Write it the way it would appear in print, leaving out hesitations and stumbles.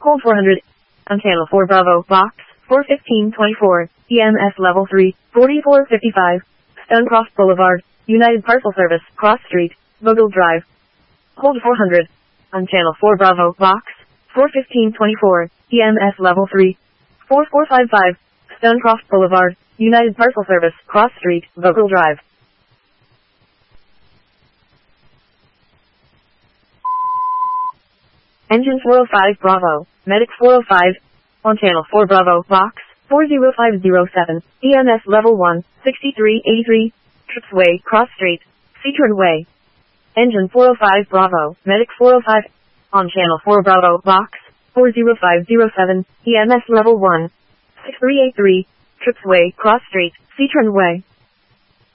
Hold 400. On channel 4 Bravo, box, 41524, EMS level 3, 4455, Stonecroft Boulevard, United Parcel Service, Cross Street, Vogel Drive. Hold 400. On channel 4 Bravo, box, 41524, EMS level 3, 4455, Stonecroft Boulevard, United Parcel Service, Cross Street, Vogel Drive. Engine 405 Bravo, Medic 405, on channel 4 Bravo, box, 40507, EMS level 1, 6383, Trips Way, Cross Street, Citron Way. Engine 405 Bravo, Medic 405, on channel 4 Bravo, box, 40507, EMS level 1, 6383, Trips Way, Cross Street, Citron Way.